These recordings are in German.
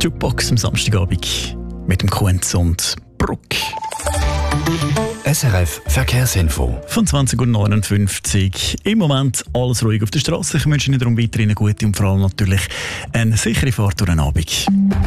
Jukebox am Samstagabend mit dem Kunz und Bruck. SRF Verkehrsinfo. Von 20.59 Uhr. Im Moment alles ruhig auf der Straße. Ich wünsche Ihnen darum weiterhin eine gute und vor allem natürlich eine sichere Fahrt durch den Abend.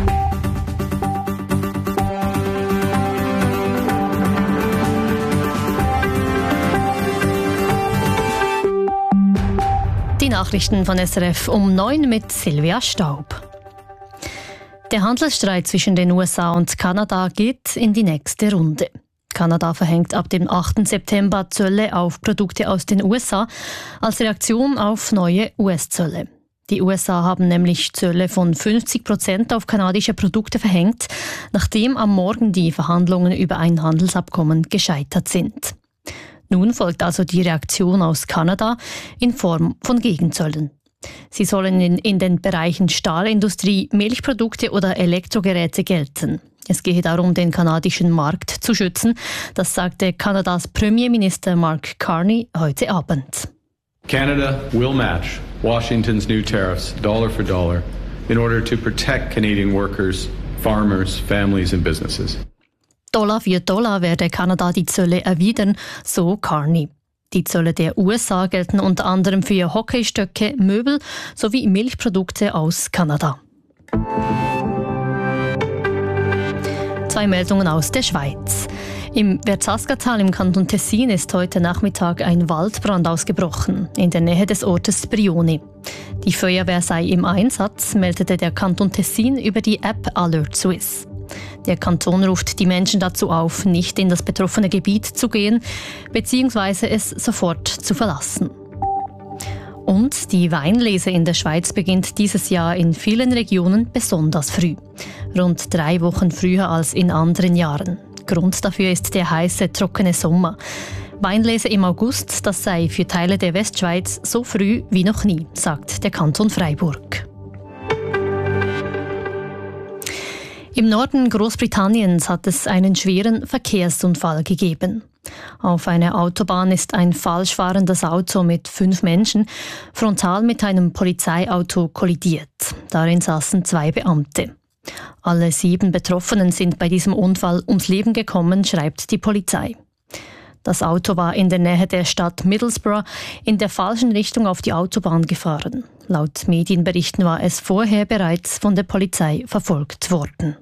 Die Nachrichten von SRF um 9 mit Silvia Staub. Der Handelsstreit zwischen den USA und Kanada geht in die nächste Runde. Kanada verhängt ab dem 8. September Zölle auf Produkte aus den USA als Reaktion auf neue US-Zölle. Die USA haben nämlich Zölle von 50% auf kanadische Produkte verhängt, nachdem am Morgen die Verhandlungen über ein Handelsabkommen gescheitert sind. Nun folgt also die Reaktion aus Kanada in Form von Gegenzöllen. Sie sollen in den Bereichen Stahlindustrie, Milchprodukte oder Elektrogeräte gelten. Es gehe darum, den kanadischen Markt zu schützen. Das sagte Kanadas Premierminister Mark Carney heute Abend. Canada will match Washington's new tariffs dollar for dollar in order to protect Canadian workers, farmers, families and businesses. Dollar für Dollar werde Kanada die Zölle erwidern, so Carney. Die Zölle der USA gelten unter anderem für Hockeystöcke, Möbel sowie Milchprodukte aus Kanada. 2 Meldungen aus der Schweiz. Im Verzascatal im Kanton Tessin ist heute Nachmittag ein Waldbrand ausgebrochen, in der Nähe des Ortes Brioni. Die Feuerwehr sei im Einsatz, meldete der Kanton Tessin über die App Alert Swiss. Der Kanton ruft die Menschen dazu auf, nicht in das betroffene Gebiet zu gehen bzw. es sofort zu verlassen. Und die Weinlese in der Schweiz beginnt dieses Jahr in vielen Regionen besonders früh. Rund 3 Wochen früher als in anderen Jahren. Grund dafür ist der heiße, trockene Sommer. Weinlese im August, das sei für Teile der Westschweiz so früh wie noch nie, sagt der Kanton Freiburg. Im Norden Großbritanniens hat es einen schweren Verkehrsunfall gegeben. Auf einer Autobahn ist ein falsch fahrendes Auto mit 5 Menschen frontal mit einem Polizeiauto kollidiert. Darin saßen 2 Beamte. Alle 7 Betroffenen sind bei diesem Unfall ums Leben gekommen, schreibt die Polizei. Das Auto war in der Nähe der Stadt Middlesbrough in der falschen Richtung auf die Autobahn gefahren. Laut Medienberichten war es vorher bereits von der Polizei verfolgt worden.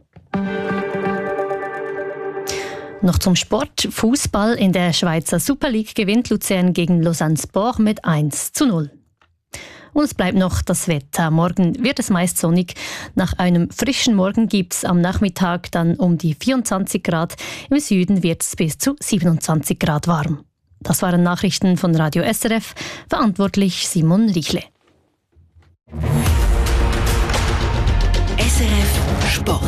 Noch zum Sport. Fußball in der Schweizer Super League gewinnt Luzern gegen Lausanne Sport mit 1:0. Und es bleibt noch das Wetter. Morgen wird es meist sonnig. Nach einem frischen Morgen gibt es am Nachmittag dann um die 24 Grad. Im Süden wird es bis zu 27 Grad warm. Das waren Nachrichten von Radio SRF. Verantwortlich Simon Riechle. SRF Sport.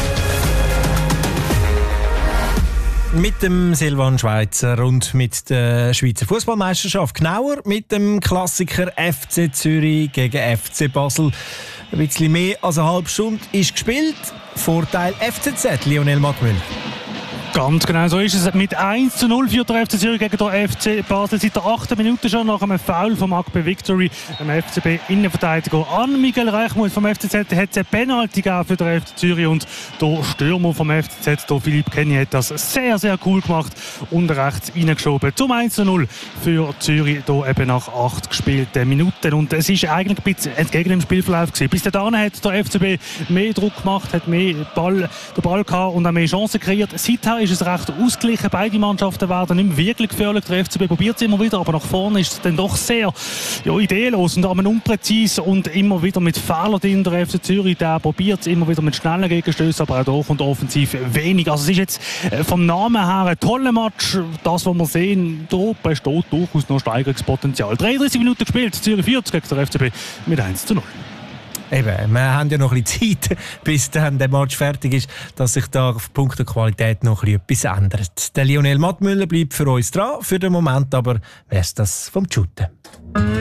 Mit dem Silvan Schweizer und mit der Schweizer Fußballmeisterschaft. Genauer mit dem Klassiker FC Zürich gegen FC Basel. Ein bisschen mehr als eine halbe Stunde ist gespielt. Vorteil FCZ, Lionel Magmüll. Ganz genau, so ist es. Mit 1:0 führt der FC Zürich gegen den FC Basel. Seit der 8. Minute schon nach einem Foul von Magbe Victory, dem FCB-Innenverteidiger an Miguel Reichmuth vom FCZ, hat es eine Penalty gegeben für den FC Zürich. Und der Stürmer vom FCZ, der Philipp Kenny, hat das sehr, sehr cool gemacht und rechts reingeschoben. Zum 1:0 für Zürich, hier eben nach 8 gespielten Minuten. Und es ist eigentlich ein bisschen entgegen dem Spielverlauf gewesen. Bis dahin hat der FCB mehr Druck gemacht, hat mehr den Ball gehabt und auch mehr Chancen kreiert. Seither ist es recht ausgeglichen. Beide Mannschaften werden nicht mehr wirklich gefährlich. Der FCB probiert es immer wieder, aber nach vorne ist es dann doch sehr ideenlos und unpräzis und immer wieder mit Fehlern drin. Der FC Zürich, der probiert es immer wieder mit schnellen Gegenstößen, aber auch hier kommt offensiv wenig. Also es ist jetzt vom Namen her ein toller Match. Das, was wir sehen, da besteht durchaus noch Steigerungspotenzial. 33 Minuten gespielt, Zürich 40 gegen der FCB mit 1:0. Eben, wir haben ja noch ein bisschen Zeit, bis dann der Match fertig ist, dass sich da auf Punkt der Qualität noch etwas ändert. Der Lionel Mattmüller bleibt für uns dran, für den Moment aber wäre es das vom Shooten.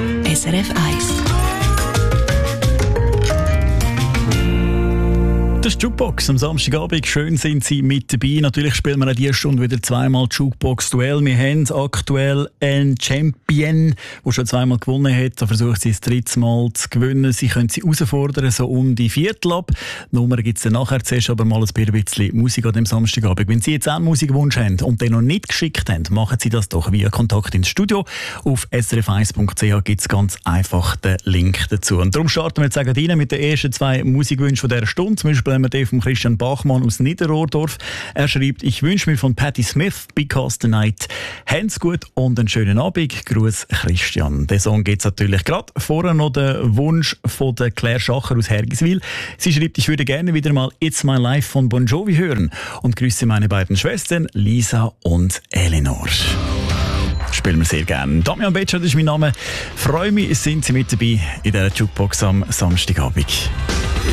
SRF 1. Der Jukebox am Samstagabend. Schön sind Sie mit dabei. Natürlich spielen wir in dieser Stunde wieder zweimal Jukebox-Duell. Wir haben aktuell einen Champion, der schon zweimal gewonnen hat. Da versucht sie das dritte Mal zu gewinnen. Sie können sie herausfordern, so um die Viertel ab. Die Nummer gibt es dann nachher. Zuerst aber mal ein bisschen Musik an dem Samstagabend. Wenn Sie jetzt einen Musikwunsch haben und den noch nicht geschickt haben, machen Sie das doch via Kontakt ins Studio. Auf srf1.ch gibt es ganz einfach den Link dazu. Und darum starten wir jetzt rein mit den ersten zwei Musikwünschen dieser Stunde. Zum Beispiel haben wir den von Christian Bachmann aus Niederrohrdorf. Er schreibt, ich wünsche mir von Patti Smith «Because the Night». Habt's gut und einen schönen Abend. Gruß Christian. Den Song gibt es natürlich gerade. Vorher noch den Wunsch von der Claire Schacher aus Hergiswil. Sie schreibt, ich würde gerne wieder mal «It's My Life» von Bon Jovi hören und grüße meine beiden Schwestern Lisa und Eleanor. Spielen wir sehr gerne. Damian Betscher, das ist mein Name. Freue mich, sind Sie mit dabei in dieser Jukebox am Samstagabend.